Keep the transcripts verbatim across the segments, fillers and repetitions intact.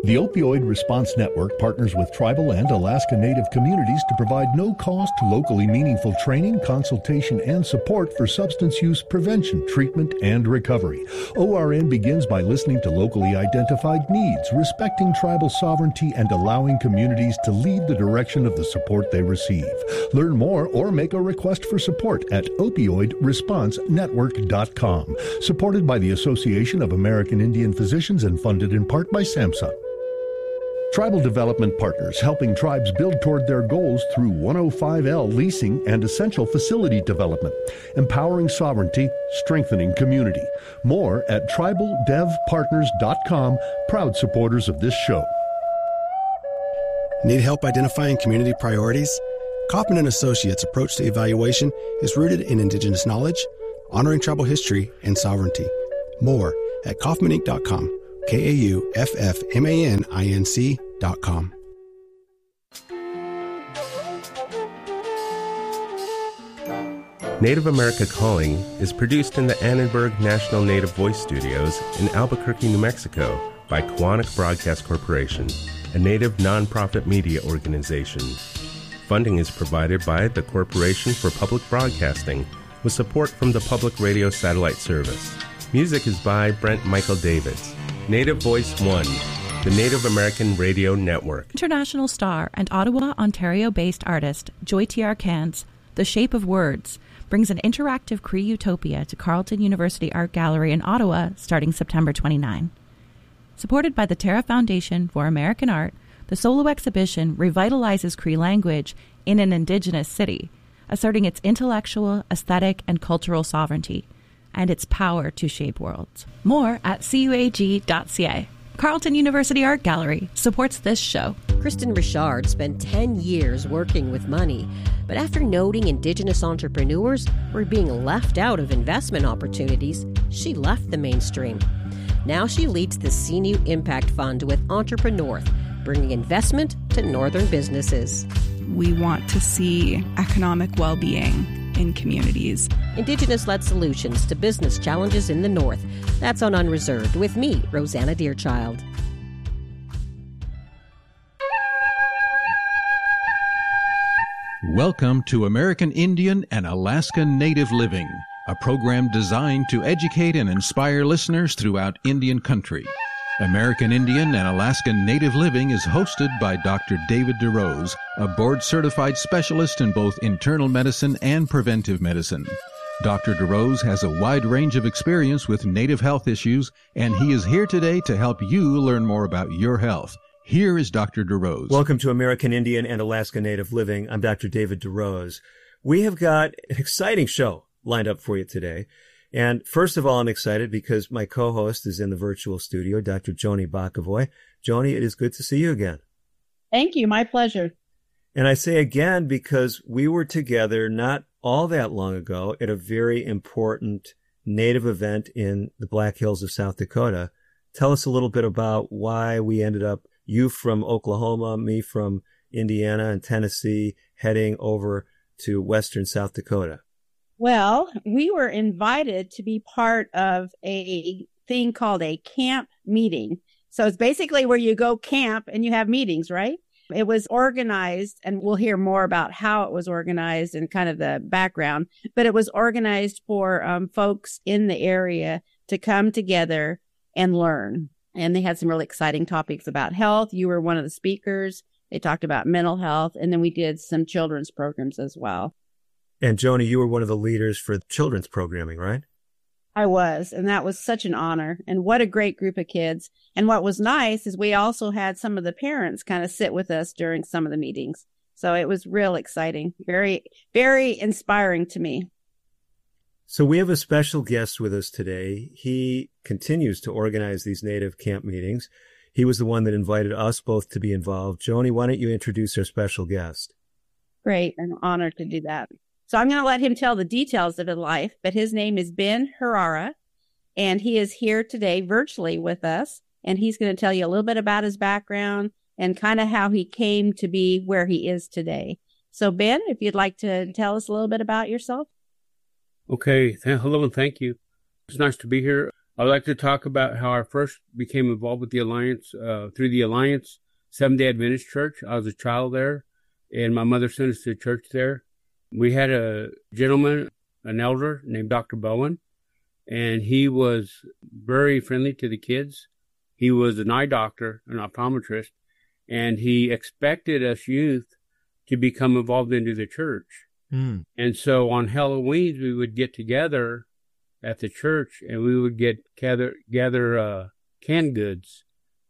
The Opioid Response Network partners with tribal and Alaska Native communities to provide no-cost, locally meaningful training, consultation, and support for substance use prevention, treatment, and recovery. O R N begins by listening to locally identified needs, respecting tribal sovereignty, and allowing communities to lead the direction of the support they receive. Learn more or make a request for support at opioid response network dot com. Supported by the Association of American Indian Physicians and funded in part by SAMHSA. Tribal Development Partners, helping tribes build toward their goals through one oh five L leasing and essential facility development, empowering sovereignty, strengthening community. More at tribal dev partners dot com, proud supporters of this show. Need help identifying community priorities? Kaufman and Associates' approach to evaluation is rooted in Indigenous knowledge, honoring tribal history, and sovereignty. More at kaufman inc dot com. K A U F F M A N I N C dot com. Native America Calling is produced in the Annenberg National Native Voice Studios in Albuquerque, New Mexico by Quantic Broadcast Corporation, a Native nonprofit media organization. Funding is provided by the Corporation for Public Broadcasting with support from the Public Radio Satellite Service. Music is by Brent Michael Davids. Native Voice One, the Native American Radio Network. International star and Ottawa, Ontario-based artist Joy T R Cairns' The Shape of Words brings an interactive Cree utopia to Carleton University Art Gallery in Ottawa starting September twenty-ninth. Supported by the Terra Foundation for American Art, the solo exhibition revitalizes Cree language in an Indigenous city, asserting its intellectual, aesthetic, and cultural sovereignty, and its power to shape worlds. More at C U A G dot C A. Carleton University Art Gallery supports this show. Kristen Richard spent ten years working with money, but after noting Indigenous entrepreneurs were being left out of investment opportunities, she left the mainstream. Now she leads the C N U Impact Fund with Entreprenorth, bringing investment to northern businesses. We want to see economic well-being in communities. Indigenous-led solutions to business challenges in the North. That's on Unreserved with me, Rosanna Deerchild. Welcome to American Indian and Alaska Native Living, a program designed to educate and inspire listeners throughout Indian country. American Indian and Alaska Native Living is hosted by Doctor David DeRose, a board-certified specialist in both internal medicine and preventive medicine. Doctor DeRose has a wide range of experience with Native health issues, and he is here today to help you learn more about your health. Here is Doctor DeRose. Welcome to American Indian and Alaska Native Living. I'm Doctor David DeRose. We have got an exciting show lined up for you today. And first of all, I'm excited because my co-host is in the virtual studio, Doctor Joni Bakavoy. Joni, it is good to see you again. Thank you. My pleasure. And I say again because we were together not all that long ago at a very important Native event in the Black Hills of South Dakota. Tell us a little bit about why we ended up, you from Oklahoma, me from Indiana and Tennessee, heading over to western South Dakota. Well, we were invited to be part of a thing called a camp meeting. So it's basically where you go camp and you have meetings, right? It was organized, and we'll hear more about how it was organized and kind of the background, but it was organized for um, folks in the area to come together and learn. And they had some really exciting topics about health. You were one of the speakers. They talked about mental health, and then we did some children's programs as well. And Joni, you were one of the leaders for children's programming, right? I was, and that was such an honor. And what a great group of kids. And what was nice is we also had some of the parents kind of sit with us during some of the meetings. So it was real exciting, very, very inspiring to me. So we have a special guest with us today. He continues to organize these Native camp meetings. He was the one that invited us both to be involved. Joni, why don't you introduce our special guest? Great. I'm honored to do that. So I'm going to let him tell the details of his life, but his name is Ben Harara, and he is here today virtually with us, and he's going to tell you a little bit about his background and kind of how he came to be where he is today. So Ben, if you'd like to tell us a little bit about yourself. Okay. Hello and thank you. It's nice to be here. I'd like to talk about how I first became involved with the Alliance, uh, through the Alliance Seventh-day Adventist Church. I was a child there, and my mother sent us to church there. We had a gentleman, an elder named Doctor Bowen, and he was very friendly to the kids. He was an eye doctor, an optometrist, and he expected us youth to become involved into the church. Mm. And so on Halloween, we would get together at the church, and we would get gather gather uh, canned goods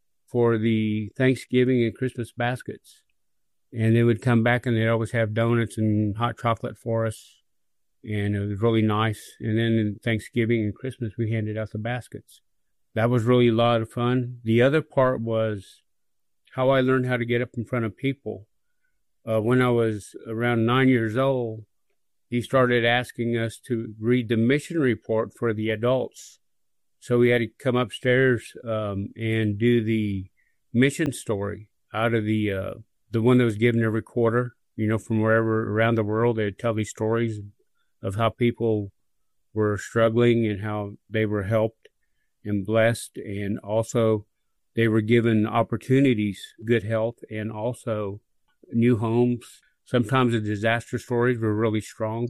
for the Thanksgiving and Christmas baskets. And they would come back, and they'd always have donuts and hot chocolate for us, and it was really nice. And then in Thanksgiving and Christmas, we handed out the baskets. That was really a lot of fun. The other part was how I learned how to get up in front of people. Uh, when I was around nine years old, he started asking us to read the mission report for the adults. So we had to come upstairs um, and do the mission story out of the uh, the one that was given every quarter. You know, from wherever around the world, they'd tell these stories of how people were struggling and how they were helped and blessed, and also they were given opportunities, good health, and also new homes. Sometimes the disaster stories were really strong.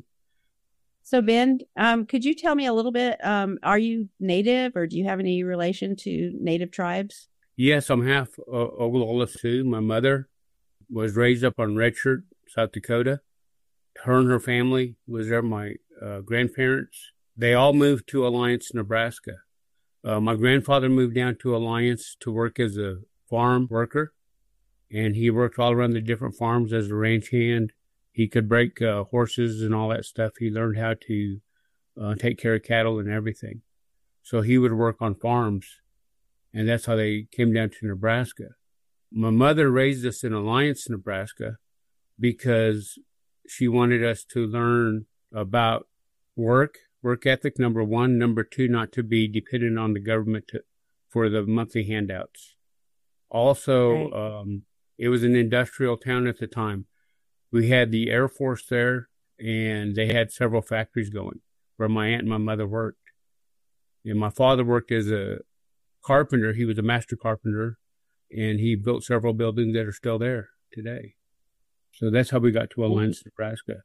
So, Ben, um, could you tell me a little bit, um, are you Native, or do you have any relation to Native tribes? Yes, I'm half uh, Oglala Sioux. My mother was raised up on Red Shirt, South Dakota. Her and her family was there. My uh, grandparents, they all moved to Alliance, Nebraska. Uh, my grandfather moved down to Alliance to work as a farm worker, and he worked all around the different farms as a ranch hand. He could break uh, horses and all that stuff. He learned how to uh, take care of cattle and everything. So he would work on farms, and that's how they came down to Nebraska. My mother raised us in Alliance, Nebraska, because she wanted us to learn about work, work ethic, number one. Number two, not to be dependent on the government to, for the monthly handouts. Also, right. um, it was an industrial town at the time. We had the Air Force there, and they had several factories going where my aunt and my mother worked. And my father worked as a carpenter. He was a master carpenter, and he built several buildings that are still there today. So that's how we got to Alliance, Nebraska.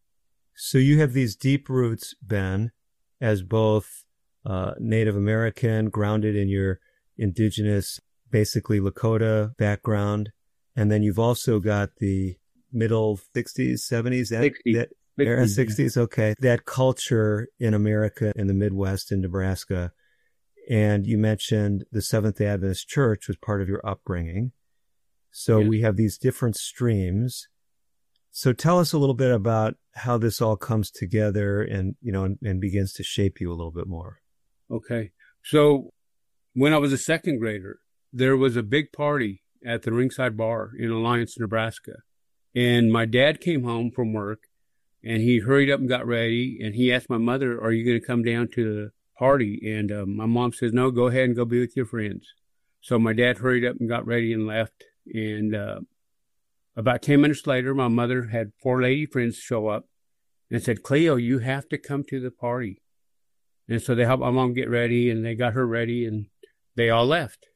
So you have these deep roots, Ben, as both uh, Native American, grounded in your indigenous, basically Lakota background. And then you've also got the middle sixties, seventies, that, that era, sixties, okay, that culture in America, in the Midwest, in Nebraska. And you mentioned the Seventh-day Adventist Church was part of your upbringing. So yeah. We have these different streams. So tell us a little bit about how this all comes together and, you know, and, and begins to shape you a little bit more. Okay. So when I was a second grader, there was a big party at the Ringside Bar in Alliance, Nebraska. And my dad came home from work, and he hurried up and got ready, and he asked my mother, are you going to come down to the party? And uh, my mom says, no, go ahead and go be with your friends. So my dad hurried up and got ready and left. And uh, about ten minutes later, my mother had four lady friends show up and said, Cleo, you have to come to the party. And so they helped my mom get ready, and they got her ready, and they all left.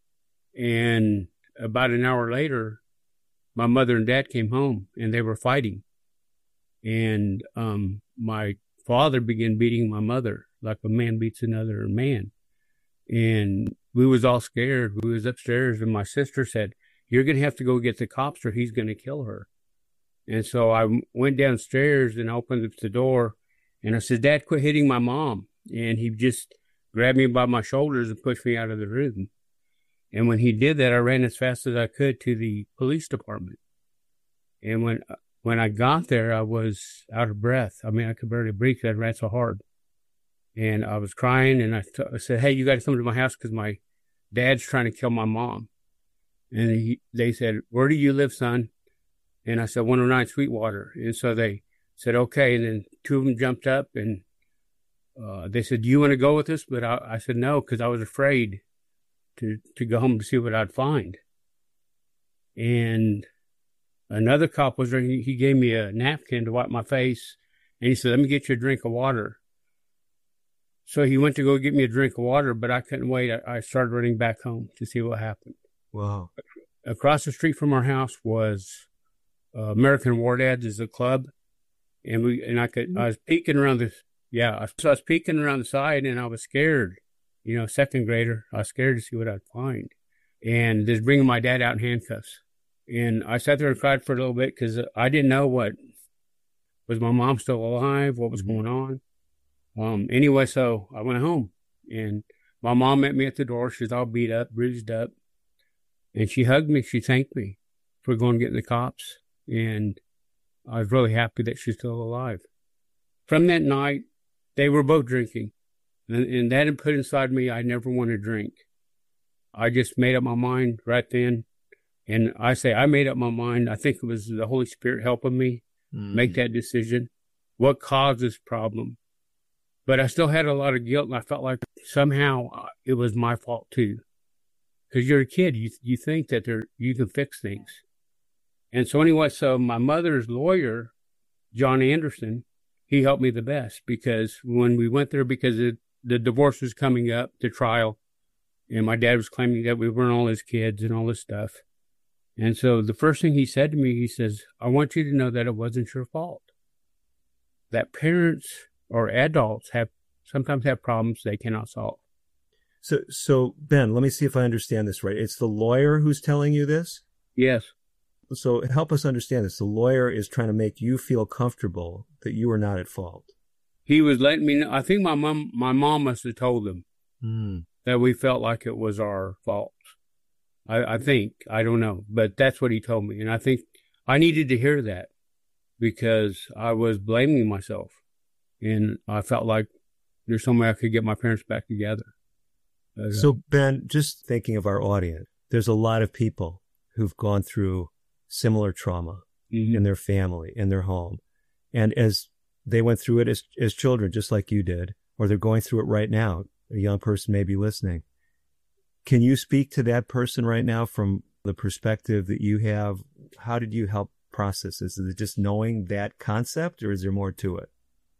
And about an hour later, my mother and dad came home, and they were fighting. And um, my father began beating my mother like a man beats another man. And we was all scared. We was upstairs, and my sister said, you're going to have to go get the cops or he's going to kill her. And so I went downstairs and opened up the door, and I said, Dad, quit hitting my mom. And he just grabbed me by my shoulders and pushed me out of the room. And when he did that, I ran as fast as I could to the police department. And when when I got there, I was out of breath. I mean, I could barely breathe because I ran so hard. And I was crying, and I, t- I said, hey, you got to come to my house because my dad's trying to kill my mom. And he, they said, where do you live, son? And I said, one oh nine Sweetwater. And so they said, okay. And then two of them jumped up, and uh, they said, do you want to go with us? But I, I said, no, because I was afraid to, to go home to see what I'd find. And another cop was there. He, he gave me a napkin to wipe my face. And he said, let me get you a drink of water. So he went to go get me a drink of water, but I couldn't wait. I, I started running back home to see what happened. Wow. Across the street from our house was uh, American War Dads is a club. And we, and I could, I was peeking around the, yeah, so I was peeking around the side and I was scared, you know, second grader. I was scared to see what I'd find. And just bringing my dad out in handcuffs. And I sat there and cried for a little bit because I didn't know what, was my mom still alive? What was going on? Um, anyway, so I went home and my mom met me at the door. She's all beat up, bruised up. And she hugged me. She thanked me for going to get the cops. And I was really happy that she's still alive. From that night, they were both drinking. And, and that had put inside me, I never want to drink. I just made up my mind right then. And I say I made up my mind. I think it was the Holy Spirit helping me mm. make that decision. What caused this problem? But I still had a lot of guilt, and I felt like somehow it was my fault too. Because you're a kid, you you think that there you can fix things. And so anyway, so my mother's lawyer, John Anderson, he helped me the best because when we went there, because it, the divorce was coming up, the trial, and my dad was claiming that we weren't all his kids and all this stuff. And so the first thing he said to me, he says, I want you to know that it wasn't your fault. That parents or adults have sometimes have problems they cannot solve. So, so Ben, let me see if I understand this right. It's the lawyer who's telling you this? Yes. So help us understand this. The lawyer is trying to make you feel comfortable that you were not at fault. He was letting me know. I think my mom, my mom must have told him mm. that we felt like it was our fault. I, I think, I don't know, but that's what he told me. And I think I needed to hear that because I was blaming myself. And I felt like there's some way I could get my parents back together. But, so, uh, Ben, just thinking of our audience, there's a lot of people who've gone through similar trauma mm-hmm. in their family, in their home. And as they went through it as, as children, just like you did, or they're going through it right now, a young person may be listening. Can you speak to that person right now from the perspective that you have? How did you help process this? Is it just knowing that concept, or is there more to it?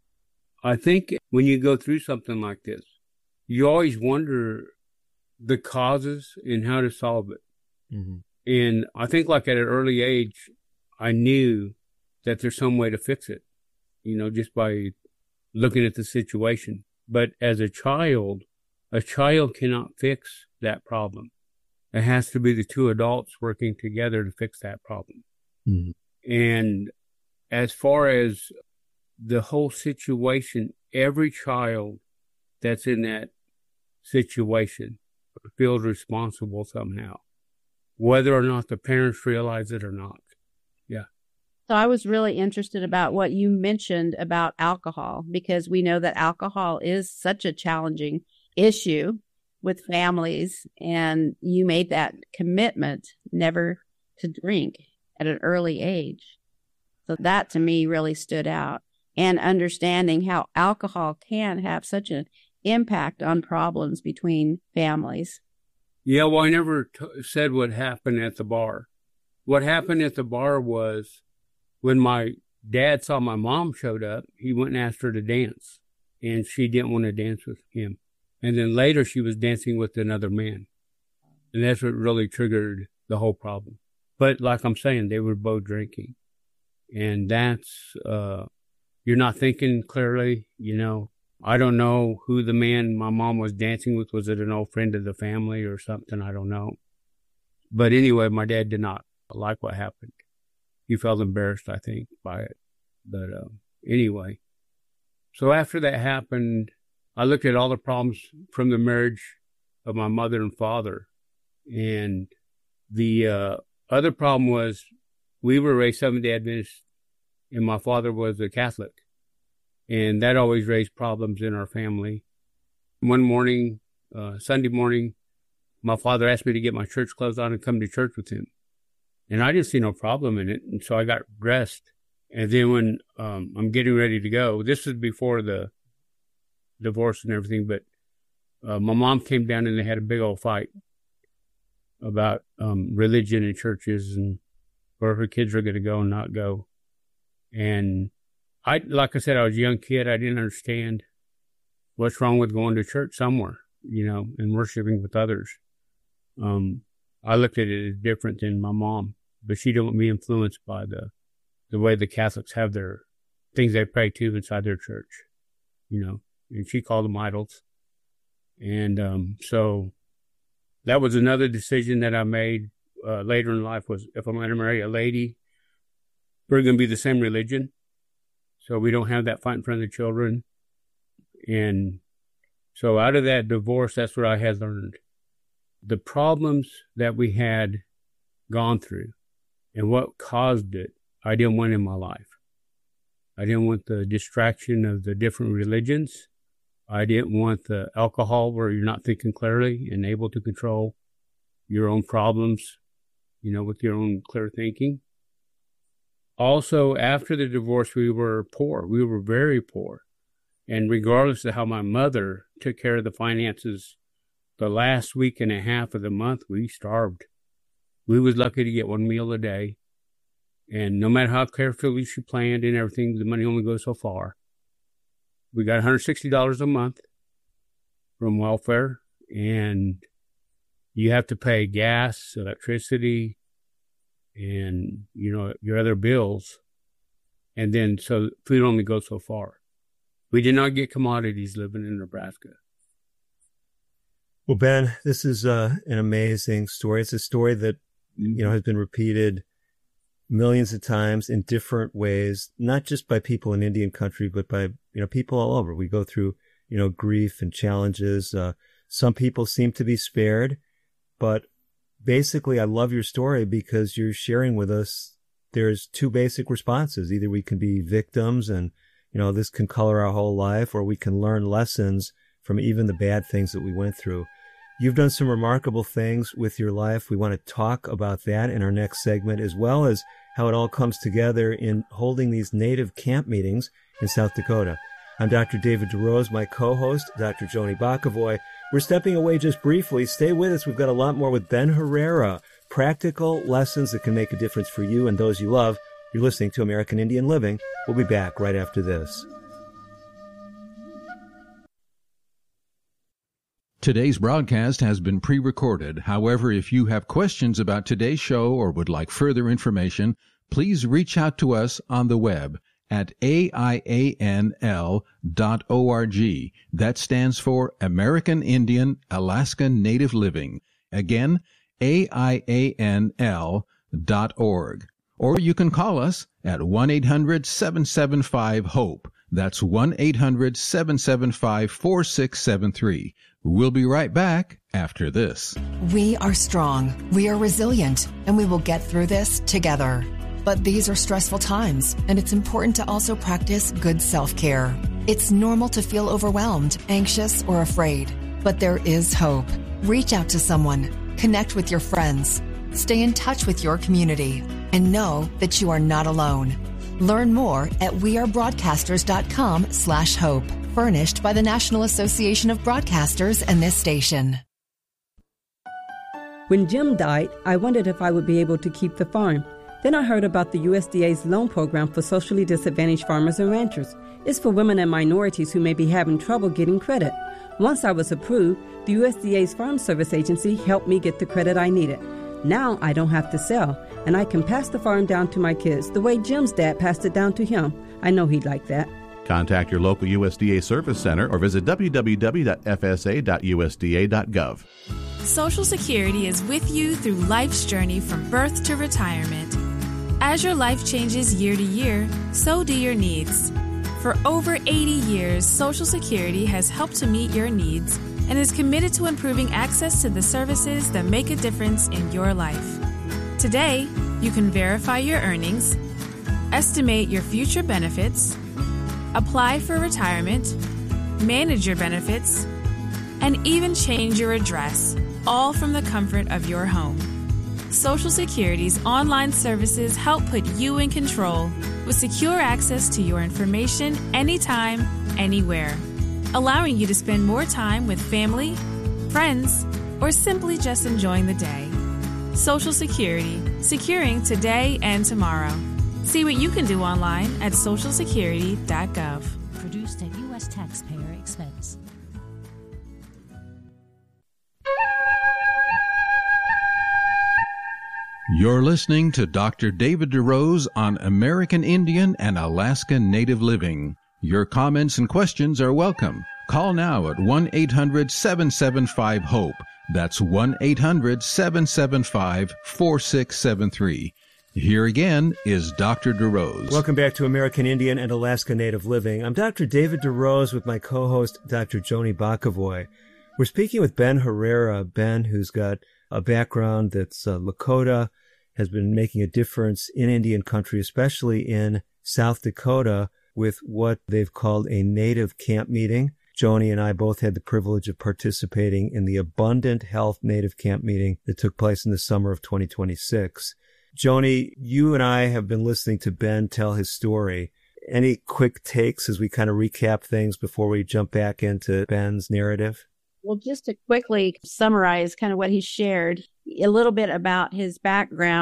I think when you go through something like this, you always wonder the causes and how to solve it. Mm-hmm. And I think like at an early age, I knew that there's some way to fix it, you know, just by looking at the situation. But as a child, a child cannot fix that problem. It has to be the two adults working together to fix that problem. Mm-hmm. And as far as the whole situation, every child that's in that situation feels responsible somehow, whether or not the parents realize it or not. Yeah. So I was really interested about what you mentioned about alcohol, because we know that alcohol is such a challenging issue with families, and you made that commitment never to drink at an early age. So that to me really stood out, and understanding how alcohol can have such an impact on problems between families. Yeah, well, I never t- said what happened at the bar. What happened at the bar was when my dad saw my mom showed up, he went and asked her to dance, and she didn't want to dance with him. And then later she was dancing with another man. And that's what really triggered the whole problem. But like I'm saying, they were both drinking. And that's, uh, you're not thinking clearly, you know. I don't know who the man my mom was dancing with. Was it an old friend of the family or something? I don't know. But anyway, my dad did not like what happened. He felt embarrassed, I think, by it. But uh, anyway, so after that happened, I looked at all the problems from the marriage of my mother and father. And the uh, other problem was we were raised Seventh-day Adventist, and my father was a Catholic. And that always raised problems in our family. One morning, uh, Sunday morning, my father asked me to get my church clothes on and come to church with him. And I didn't see no problem in it. And so I got dressed. And then when um, I'm getting ready to go, this was before the divorce and everything, but uh, my mom came down and they had a big old fight about um, religion and churches and where her kids were going to go and not go. And I, like I said, I was a young kid. I didn't understand. what's wrong with going to church somewhere, you know, and worshiping with others? Um, I looked at it as different than my mom, but she didn't want me influenced by the, the way the Catholics have their things they pray to inside their church, you know, and she called them idols. And um, so that was another decision that I made uh, later in life was if I'm going to marry a lady, we're going to be the same religion. So we don't have that fight in front of the children. And so out of that divorce, that's what I had learned. The problems that we had gone through and what caused it, I didn't want in my life. I didn't want the distraction of the different religions. I didn't want the alcohol where you're not thinking clearly and able to control your own problems, you know, with your own clear thinking. Also, after the divorce, we were poor. We were very poor. And regardless of how my mother took care of the finances, the last week and a half of the month, we starved. We was lucky to get one meal a day. And no matter how carefully she planned and everything, the money only goes so far. We got one hundred sixty dollars a month from welfare, and you have to pay gas, electricity, and, you know, your other bills. And then, so food only goes so far. We did not get commodities living in Nebraska. Well, Ben, this is uh, an amazing story. It's a story that, you know, has been repeated millions of times in different ways, not just by people in Indian country, but by, you know, people all over. We go through, you know, grief and challenges. Uh, some people seem to be spared, but basically I love your story because you're sharing with us there's two basic responses. Either we can be victims and, you know, this can color our whole life, or we can learn lessons from even the bad things that we went through. You've done some remarkable things with your life. We want to talk about that in our next segment, as well as how it all comes together in holding these native camp meetings in South Dakota. I'm Doctor David DeRose, my co-host, Doctor Joni Bakavoy. We're stepping away just briefly. Stay with us. We've got a lot more with Ben Herrera, practical lessons that can make a difference for you and those you love. You're listening to American Indian Living. We'll be back right after this. Today's broadcast has been pre-recorded. However, if you have questions about today's show or would like further information, please reach out to us on the web at A I A N L dot org. That stands for American Indian Alaska Native Living. Again, A I A N L dot org. Or you can call us at one eight hundred seven seven five HOPE. That's one eight hundred seven seven five four six seven three. We'll be right back after this. We are strong, we are resilient, and we will get through this together. But these are stressful times, and it's important to also practice good self-care. It's normal to feel overwhelmed, anxious, or afraid, but there is hope. Reach out to someone, connect with your friends, stay in touch with your community, and know that you are not alone. Learn more at wearebroadcasters.com slash hope. Furnished by the National Association of Broadcasters and this station. When Jim died, I wondered if I would be able to keep the farm. Then I heard about the U S D A's loan program for socially disadvantaged farmers and ranchers. It's for women and minorities who may be having trouble getting credit. Once I was approved, the U S D A's Farm Service Agency helped me get the credit I needed. Now I don't have to sell, and I can pass the farm down to my kids the way Jim's dad passed it down to him. I know he'd like that. Contact your local U S D A Service Center or visit w w w dot f s a dot u s d a dot gov. Social Security is with you through life's journey from birth to retirement. As your life changes year to year, so do your needs. For over eighty years, Social Security has helped to meet your needs and is committed to improving access to the services that make a difference in your life. Today, you can verify your earnings, estimate your future benefits, apply for retirement, manage your benefits, and even change your address, all from the comfort of your home. Social Security's online services help put you in control with secure access to your information anytime, anywhere, allowing you to spend more time with family, friends, or simply just enjoying the day. Social Security, securing today and tomorrow. See what you can do online at social security dot gov. Produced at U S taxpayer expense. You're listening to Doctor David DeRose on American Indian and Alaska Native Living. Your comments and questions are welcome. Call now at one eight hundred seven seven five HOPE. That's one eight hundred seven seven five four six seven three. Here again is Doctor DeRose. Welcome back to American Indian and Alaska Native Living. I'm Doctor David DeRose with my co-host, Doctor Joni Bakavoy. We're speaking with Ben Herrera. Ben, who's got a background that's uh, Lakota, has been making a difference in Indian country, especially in South Dakota, with what they've called a Native Camp Meeting. Joni and I both had the privilege of participating in the Abundant Health Native Camp Meeting that took place in the summer of twenty twenty-six. Joni, you and I have been listening to Ben tell his story. Any quick takes as we kind of recap things before we jump back into Ben's narrative? Well, just to quickly summarize kind of what he shared, a little bit about his background.